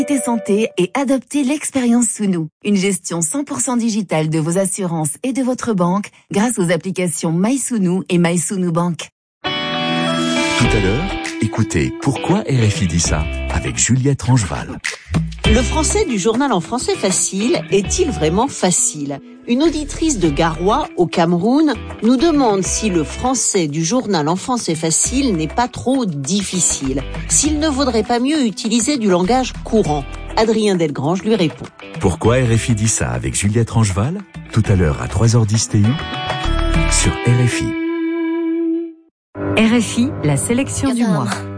Santé et adoptez l'expérience Sounou, une gestion 100% digitale de vos assurances et de votre banque grâce aux applications MySounou et MySounou Bank. Tout à l'heure, écoutez Pourquoi RFI dit ça avec Juliette Rangeval. Le français du journal en français facile est-il vraiment facile ? Une auditrice de Garoua, au Cameroun, nous demande si le français du journal en français facile n'est pas trop difficile, s'il ne vaudrait pas mieux utiliser du langage courant. Adrien Delgrange lui répond. Pourquoi RFI dit ça avec Juliette Rangeval ? Tout à l'heure à 3h10 TU sur RFI. RFI, la sélection du mois.